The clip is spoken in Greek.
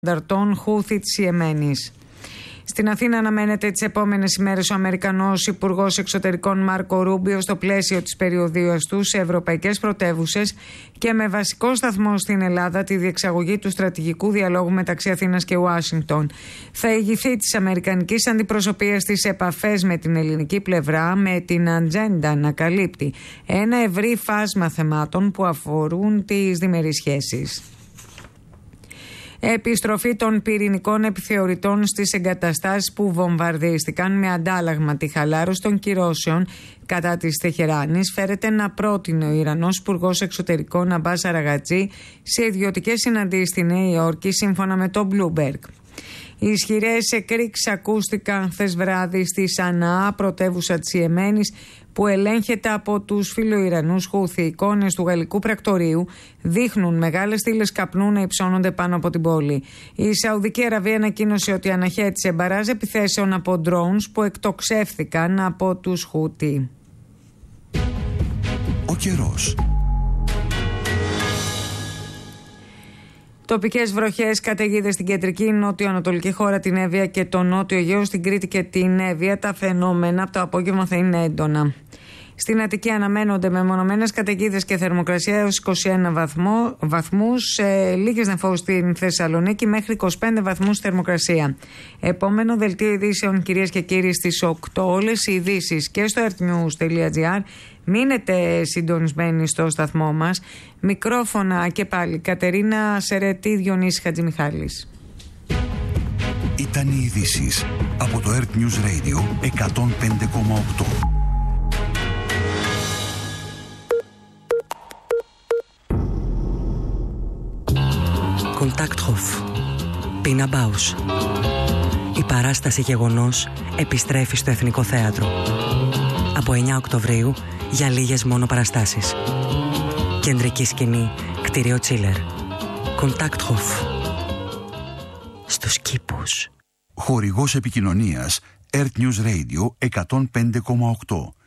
ανταρτών Χούθη της Ιεμένης. Στην Αθήνα αναμένεται τις επόμενες ημέρες ο Αμερικανός Υπουργός Εξωτερικών Μάρκο Ρούμπιο στο πλαίσιο της περιοδίας του σε ευρωπαϊκές πρωτεύουσες και με βασικό σταθμό στην Ελλάδα τη διεξαγωγή του στρατηγικού διαλόγου μεταξύ Αθήνας και Ουάσιγκτον. Θα ηγηθεί της αμερικανικής αντιπροσωπείας στις επαφές με την ελληνική πλευρά με την ατζέντα να καλύπτει ένα ευρύ φάσμα θεμάτων που αφορούν τις διμερείς σχέσεις. Επιστροφή των πυρηνικών επιθεωρητών στις εγκαταστάσεις που βομβαρδίστηκαν με αντάλλαγμα τη χαλάρωση των κυρώσεων κατά της Τεχεράνης φέρεται να πρότεινε ο Ιρανός Υπουργός Εξωτερικών Αμπάς Αραγατζή σε ιδιωτικές συναντήσεις στη Νέα Υόρκη σύμφωνα με το Bloomberg. Οι ισχυρές εκρήξεις ακούστηκαν χθες βράδυ στη Σαναά, πρωτεύουσα της Ιεμένης, που ελέγχεται από τους φιλοϊρανούς Χούθη. Εικόνες του γαλλικού πρακτορείου δείχνουν μεγάλες στήλες καπνού να υψώνονται πάνω από την πόλη. Η Σαουδική Αραβία ανακοίνωσε ότι αναχέτησε μπαράζ επιθέσεων από drones που εκτοξεύθηκαν από τους Χούθη. Ο καιρός. Τοπικές βροχές, καταιγίδες στην κεντρική νότιο-ανατολική χώρα, την Εύβοια και το νότιο Αιγαίο, στην Κρήτη και την Εύβοια. Τα φαινόμενα από το απόγευμα θα είναι έντονα. Στην Αττική αναμένονται μεμονωμένες καταιγίδες και θερμοκρασία έως 21 βαθμούς, λίγες νεφώσεις στην Θεσσαλονίκη μέχρι 25 βαθμούς θερμοκρασία. Επόμενο δελτίο ειδήσεων, κυρίες και κύριοι, στις 8. Όλες οι ειδήσεις και στο earthnews.gr. Μείνετε συντονισμένοι στο σταθμό μας. Μικρόφωνα και πάλι Κατερίνα Σερετή, Διονύση Χατζημιχάλης. Ήταν οι ειδήσεις από το Earth News Radio 105,8. Kontakthof. Πίνα Μπάους. Η παράσταση Γεγονός επιστρέφει στο Εθνικό Θέατρο. Από 9 Οκτωβρίου για λίγες μόνο παραστάσεις. Κεντρική σκηνή, κτίριο Τσίλερ. Kontakthof. Στους κήπους. Χορηγός επικοινωνίας Earth News Radio 105,8.